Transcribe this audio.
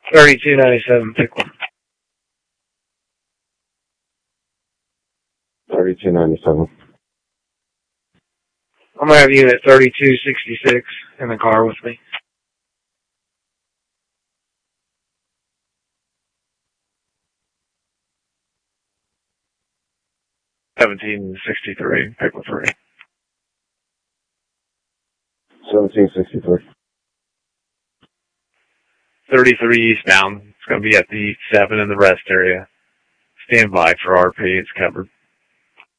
3297 Pickle. 3297. I'm going to have unit 3266 in the car with me. $17.63, Pickle 3. 1763. 33 eastbound. It's going to be at the 7 in the rest area. Stand by for RP. It's covered.